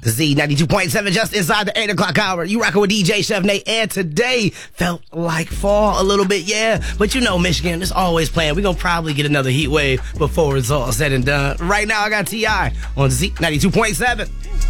Z92.7 just inside the 8 o'clock hour. You rocking with DJ Chef Nate, and today felt like fall a little bit, yeah. But you know Michigan is always playing. We're going to probably get another heat wave before it's all said and done. Right now I got T.I. on Z92.7.